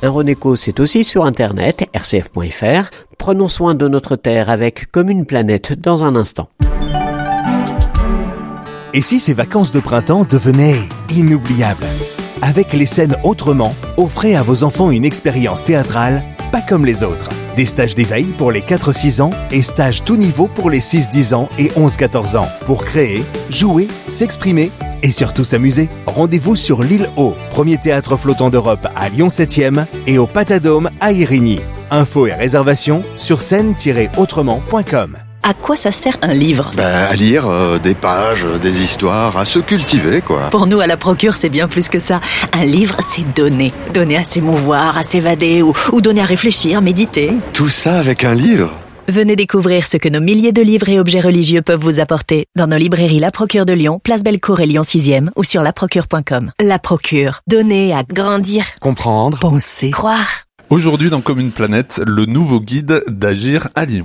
Un Renéco, c'est aussi sur Internet, rcf.fr. Prenons soin de notre Terre avec Comme une planète dans un instant. Et si ces vacances de printemps devenaient inoubliables ? Avec les scènes autrement, offrez à vos enfants une expérience théâtrale pas comme les autres. Des stages d'éveil pour les 4-6 ans et stages tout niveau pour les 6-10 ans et 11-14 ans. Pour créer, jouer, s'exprimer et surtout s'amuser. Rendez-vous sur l'île Haut, premier théâtre flottant d'Europe à Lyon 7e et au Patadome à Irigny. Infos et réservations sur scène-autrement.com. À quoi ça sert un livre ? À lire des pages, des histoires, à se cultiver, quoi. Pour nous, à la Procure, c'est bien plus que ça. Un livre, c'est donner. Donner à s'émouvoir, à s'évader ou donner à réfléchir, méditer. Tout ça avec un livre ? Venez découvrir ce que nos milliers de livres et objets religieux peuvent vous apporter dans nos librairies La Procure de Lyon, Place Bellecour et Lyon 6e ou sur laprocure.com. La Procure. Donner à grandir. Comprendre. Penser. Croire. Aujourd'hui dans Comme une planète, le nouveau guide d'Agir à Lyon.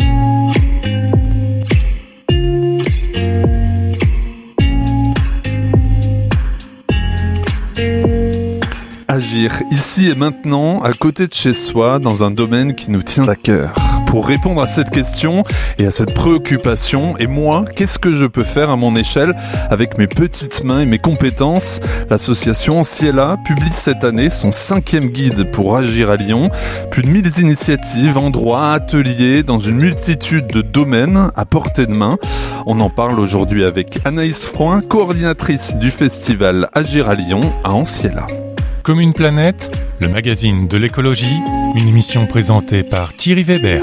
Agir ici et maintenant, à côté de chez soi, dans un domaine qui nous tient à cœur. Pour répondre à cette question et à cette préoccupation, et moi, qu'est-ce que je peux faire à mon échelle avec mes petites mains et mes compétences ? L'association Ciela publie cette année son 5e guide pour Agir à Lyon. Plus de 1000 initiatives, endroits, ateliers, dans une multitude de domaines à portée de main. On en parle aujourd'hui avec Anaïs Froin, coordinatrice du festival Agir à Lyon à Anciela. Comme une planète, le magazine de l'écologie, une émission présentée par Thierry Weber.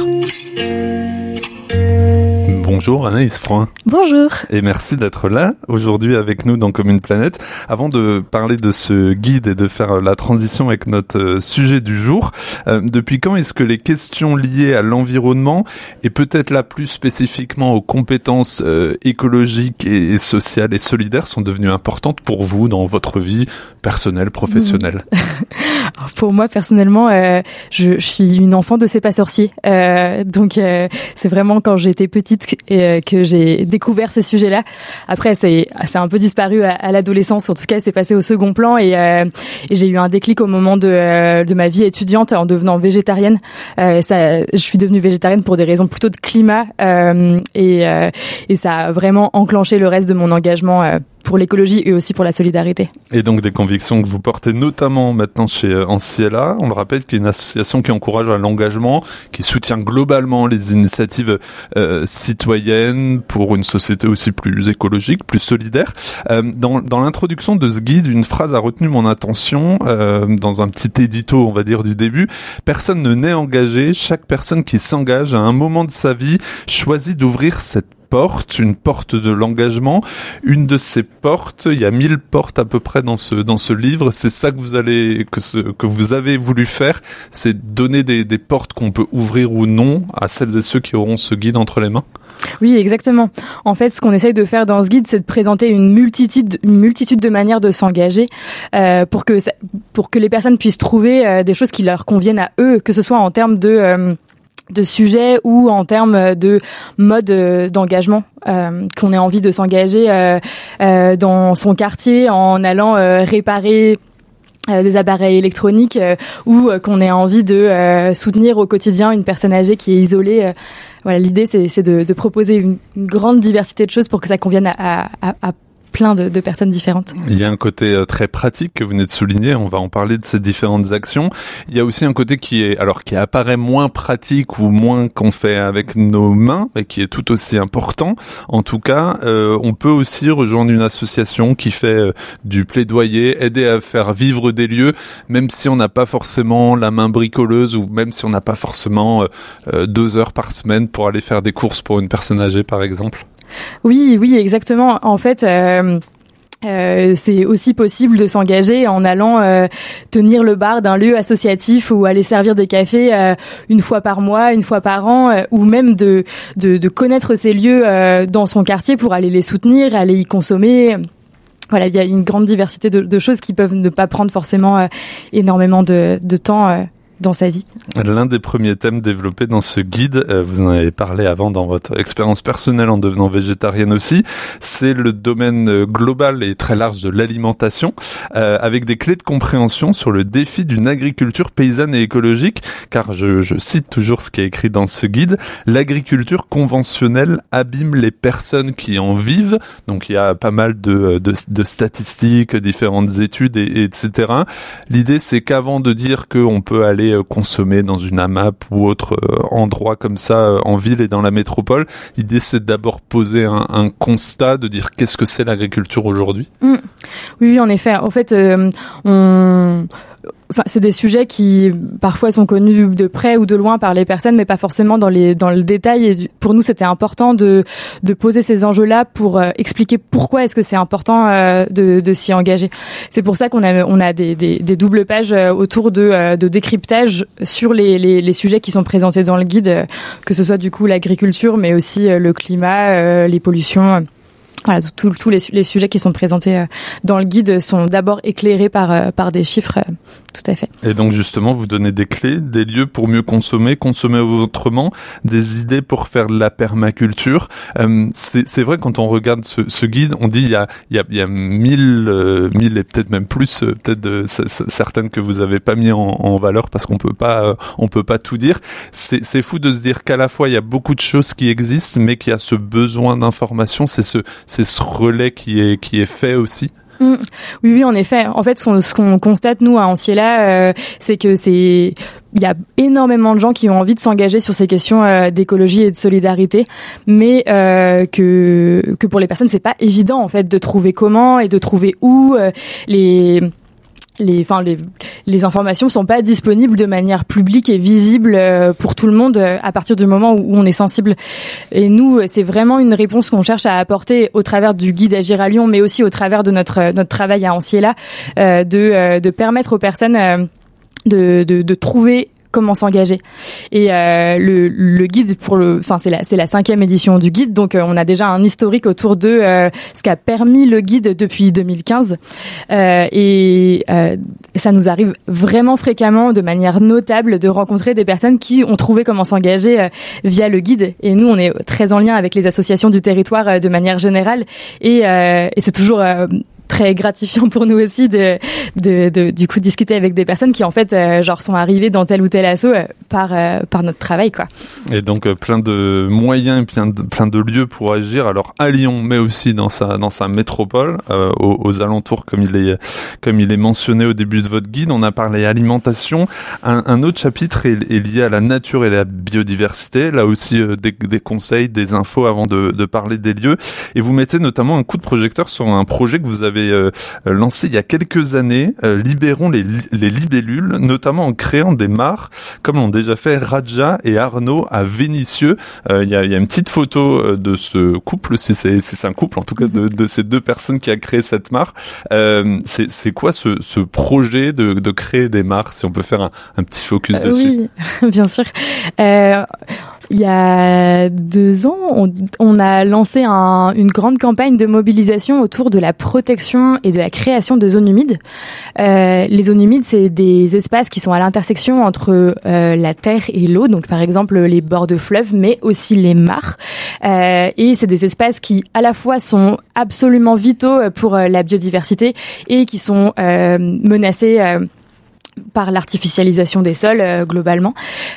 Bonjour Anaïs Froin. Bonjour. Et merci d'être là aujourd'hui avec nous dans Comme une planète. Avant de parler de ce guide et de faire la transition avec notre sujet du jour, depuis quand est-ce que les questions liées à l'environnement et peut-être là plus spécifiquement aux compétences écologiques et sociales et solidaires sont devenues importantes pour vous dans votre vie personnelle, professionnelle? Alors pour moi personnellement, je suis une enfant de C'est pas sorcier, donc c'est vraiment quand j'étais petite que j'ai découvert ces sujets-là. Après, c'est un peu disparu à l'adolescence. En tout cas, c'est passé au second plan et j'ai eu un déclic au moment de ma vie étudiante en devenant végétarienne. Je suis devenue végétarienne pour des raisons plutôt de climat et ça a vraiment enclenché le reste de mon engagement pour l'écologie et aussi pour la solidarité. Et donc des convictions que vous portez notamment maintenant chez Anciela. On le rappelle qu'il y a une association qui encourage à l'engagement, qui soutient globalement les initiatives citoyennes pour une société aussi plus écologique, plus solidaire. Dans l'introduction de ce guide, une phrase a retenu mon attention dans un petit édito, on va dire, du début. Personne ne naît engagé, chaque personne qui s'engage à un moment de sa vie choisit d'ouvrir cette une porte de l'engagement. Une de ces portes, il y a 1000 portes à peu près dans ce livre. C'est ça que vous avez voulu faire, c'est donner des portes qu'on peut ouvrir ou non à celles et ceux qui auront ce guide entre les mains. Oui, exactement. En fait, ce qu'on essaye de faire dans ce guide, c'est de présenter une multitude de manières de s'engager pour que les personnes puissent trouver des choses qui leur conviennent à eux, que ce soit en termes de sujets ou en termes de mode d'engagement, qu'on ait envie de s'engager dans son quartier en allant réparer des appareils électroniques ou qu'on ait envie de soutenir au quotidien une personne âgée qui est isolée. Voilà, l'idée c'est de proposer une grande diversité de choses pour que ça convienne à plein de personnes différentes. Il y a un côté très pratique que vous venez de souligner, on va en parler de ces différentes actions. Il y a aussi un côté qui apparaît moins pratique ou moins qu'on fait avec nos mains, mais qui est tout aussi important. En tout cas, on peut aussi rejoindre une association qui fait du plaidoyer, aider à faire vivre des lieux, même si on n'a pas forcément la main bricoleuse ou même si on n'a pas forcément 2 heures par semaine pour aller faire des courses pour une personne âgée, par exemple. Oui, exactement. En fait, c'est aussi possible de s'engager en allant tenir le bar d'un lieu associatif ou aller servir des cafés une fois par mois, une fois par an, ou même de connaître ces lieux dans son quartier pour aller les soutenir, aller y consommer. Voilà, il y a une grande diversité de choses qui peuvent ne pas prendre forcément énormément de temps. dans sa vie. L'un des premiers thèmes développés dans ce guide, vous en avez parlé avant dans votre expérience personnelle en devenant végétarienne aussi, c'est le domaine global et très large de l'alimentation, avec des clés de compréhension sur le défi d'une agriculture paysanne et écologique, car je cite toujours ce qui est écrit dans ce guide, l'agriculture conventionnelle abîme les personnes qui en vivent, donc il y a pas mal de statistiques, différentes études, etc. L'idée, c'est qu'avant de dire qu'on peut aller consommer dans une AMAP ou autre endroit comme ça en ville et dans la métropole, l'idée, c'est d'abord poser un constat, de dire qu'est-ce que c'est l'agriculture aujourd'hui. Oui, en effet. En fait, c'est des sujets qui parfois sont connus de près ou de loin par les personnes, mais pas forcément dans le détail. Et pour nous, c'était important de poser ces enjeux-là pour expliquer pourquoi est-ce que c'est important de s'y engager. C'est pour ça qu'on a des doubles pages autour de décryptage sur les sujets qui sont présentés dans le guide, que ce soit du coup l'agriculture, mais aussi le climat, les pollutions. Voilà, tous les sujets qui sont présentés dans le guide sont d'abord éclairés par des chiffres, tout à fait. Et donc justement, vous donnez des clés, des lieux pour mieux consommer autrement, des idées pour faire de la permaculture. C'est vrai, quand on regarde ce guide, on dit il y a 1000 et peut-être même plus, certaines que vous avez pas mis en valeur parce qu'on peut pas tout dire. C'est fou de se dire qu'à la fois il y a beaucoup de choses qui existent, mais qu'il y a ce besoin d'information, c'est ce relais qui est fait aussi. Oui, en effet. En fait, ce qu'on constate, nous, à Anciella, c'est que il y a énormément de gens qui ont envie de s'engager sur ces questions d'écologie et de solidarité, mais que pour les personnes, c'est pas évident, en fait, de trouver comment et de trouver où les informations sont pas disponibles de manière publique et visible pour tout le monde à partir du moment où on est sensible. Et nous, c'est vraiment une réponse qu'on cherche à apporter au travers du guide Agir à Lyon, mais aussi au travers de notre travail à Anciella, de permettre aux personnes de trouver comment s'engager. Et le guide c'est la 5e édition du guide, donc on a déjà un historique autour de ce qu'a permis le guide depuis 2015. Et ça nous arrive vraiment fréquemment, de manière notable, de rencontrer des personnes qui ont trouvé comment s'engager via le guide. Et nous, on est très en lien avec les associations du territoire de manière générale. Et c'est toujours très gratifiant pour nous aussi de du coup discuter avec des personnes qui en fait sont arrivées dans tel ou tel asso par notre travail, quoi. Et donc plein de moyens et plein de lieux pour agir, alors à Lyon mais aussi dans sa métropole, aux alentours comme il est mentionné au début de votre guide. On a parlé alimentation. Un autre chapitre est lié à la nature et la biodiversité, là aussi des conseils, des infos avant de parler des lieux, et vous mettez notamment un coup de projecteur sur un projet que vous avez lancé il y a quelques années, Libérons les libellules, notamment en créant des mares, comme l'ont déjà fait Radja et Arnaud à Vénissieux. Il y a une petite photo de ce couple, si c'est un couple en tout cas, de ces deux personnes qui a créé cette mare. C'est quoi ce projet de créer des mares, si on peut faire un petit focus dessus? Oui, bien sûr. Il y a 2 ans, on a lancé une grande campagne de mobilisation autour de la protection et de la création de zones humides. Les zones humides, c'est des espaces qui sont à l'intersection entre la terre et l'eau, donc par exemple les bords de fleuves, mais aussi les mares. Et c'est des espaces qui, à la fois, sont absolument vitaux pour la biodiversité et qui sont menacés par l'artificialisation des sols globalement,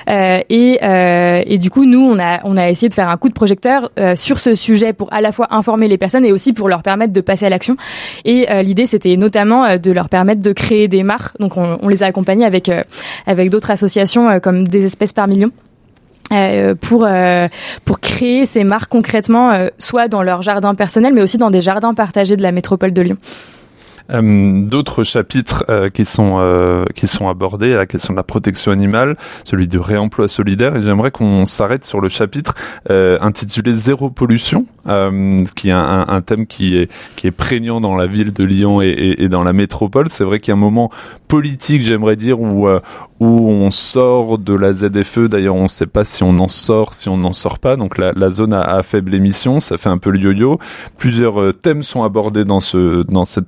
et du coup nous on a essayé de faire un coup de projecteur sur ce sujet pour à la fois informer les personnes et aussi pour leur permettre de passer à l'action. Et l'idée c'était notamment de leur permettre de créer des mares. Donc on les a accompagnés avec d'autres associations comme Des Espèces par Millions. Pour créer ces mares concrètement, soit dans leur jardin personnel, mais aussi dans des jardins partagés de la métropole de Lyon. D'autres chapitres qui sont abordés, la question de la protection animale, celui du réemploi solidaire, et j'aimerais qu'on s'arrête sur le chapitre intitulé Zéro pollution, qui est un thème qui est prégnant dans la ville de Lyon et dans la métropole. C'est vrai qu'il y a un moment politique, j'aimerais dire, où on sort de la ZFE. D'ailleurs, on ne sait pas si on en sort, si on n'en sort pas. Donc la zone à faible émission, ça fait un peu le yo-yo. Plusieurs thèmes sont abordés dans cette thématique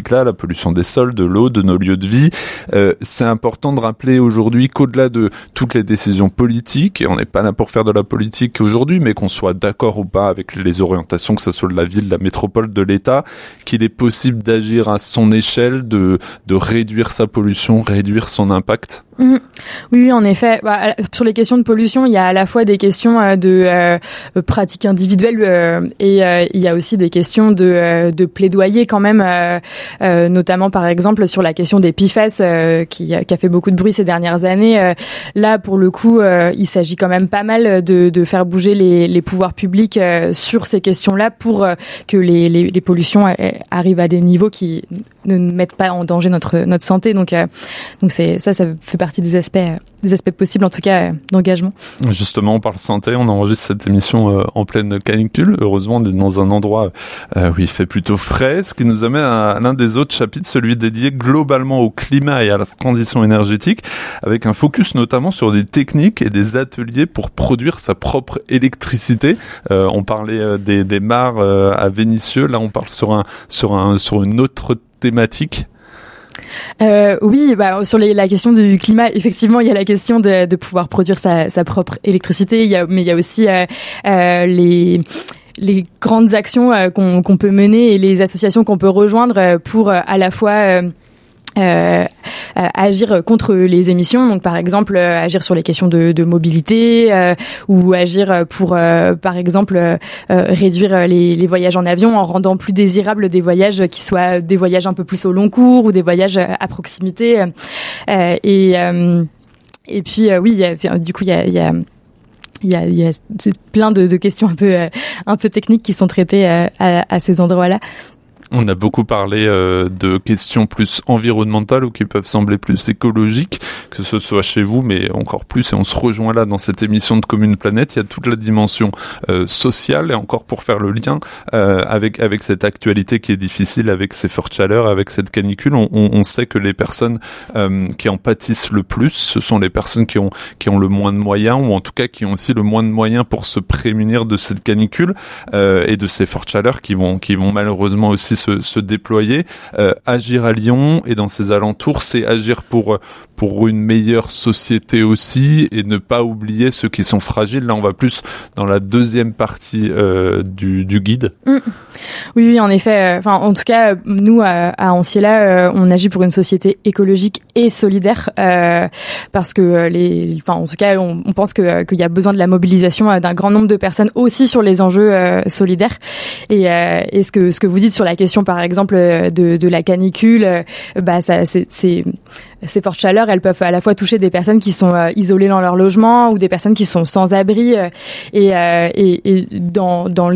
là, la pollution des sols, de l'eau, de nos lieux de vie. C'est important de rappeler aujourd'hui qu'au-delà de toutes les décisions politiques, et on n'est pas là pour faire de la politique aujourd'hui, mais qu'on soit d'accord ou pas avec les orientations, que ce soit de la ville, de la métropole, de l'État, qu'il est possible d'agir à son échelle, de réduire sa pollution, réduire son impact. Oui, en effet. Sur les questions de pollution, il y a à la fois des questions de pratiques individuelles et il y a aussi des questions de plaidoyer quand même, notamment par exemple sur la question des PFAS qui a fait beaucoup de bruit ces dernières années. Là, pour le coup, il s'agit quand même pas mal de faire bouger les pouvoirs publics sur ces questions-là pour que les pollutions arrivent à des niveaux qui ne mettent pas en danger notre santé. Donc c'est ça fait partie des aspects possibles, en tout cas, d'engagement. Justement, on parle santé, on enregistre cette émission en pleine canicule. Heureusement, on est dans un endroit où il fait plutôt frais, ce qui nous amène à l'un des autres chapitres, celui dédié globalement au climat et à la transition énergétique, avec un focus notamment sur des techniques et des ateliers pour produire sa propre électricité. On parlait des mares à Vénissieux, là on parle sur une autre thématique. Oui, sur la question du climat, effectivement, il y a la question de pouvoir produire sa propre électricité. Mais il y a aussi les grandes actions qu'on peut mener et les associations qu'on peut rejoindre pour à la fois agir contre les émissions, donc par exemple agir sur les questions de mobilité ou agir pour par exemple réduire les voyages en avion en rendant plus désirables des voyages qui soient des voyages un peu plus au long cours ou des voyages à proximité et puis oui, du coup il y a plein de questions un peu techniques qui sont traitées à ces endroits-là. On a beaucoup parlé de questions plus environnementales ou qui peuvent sembler plus écologiques, que ce soit chez vous, mais encore plus, et on se rejoint là dans cette émission de Commune Planète, il y a toute la dimension sociale, et encore pour faire le lien avec cette actualité qui est difficile, avec ces fortes chaleurs, avec cette canicule, on sait que les personnes qui en pâtissent le plus, ce sont les personnes qui ont le moins de moyens, ou en tout cas qui ont aussi le moins de moyens pour se prémunir de cette canicule et de ces fortes chaleurs qui vont malheureusement aussi se déployer. Agir à Lyon et dans ses alentours, c'est agir pour une meilleure société aussi, et ne pas oublier ceux qui sont fragiles. Là, on va plus dans la deuxième partie du guide. Oui, en effet. En tout cas, nous à Anciella, on agit pour une société écologique et solidaire, parce que en tout cas, on pense qu'il y a besoin de la mobilisation d'un grand nombre de personnes aussi sur les enjeux solidaires. Et ce que vous dites sur la question, par exemple, de la canicule, ces fortes chaleurs, elles peuvent à la fois toucher des personnes qui sont isolées dans leur logement ou des personnes qui sont sans abri, et dans